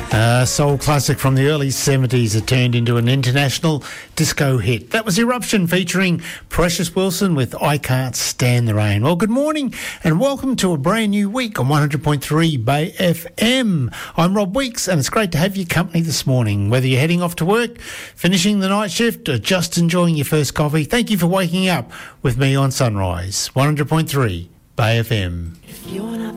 Soul classic from the early 70s that turned into an international disco hit. That was Eruption featuring Precious Wilson with I Can't Stand the Rain. Well, good morning and welcome to a brand new week on 100.3 Bay FM. I'm Rob Weeks and it's great to have your company this morning. Whether you're heading off to work, finishing the night shift or just enjoying your first coffee, thank you for waking up with me on Sunrise. 100.3 Bay FM. If you're not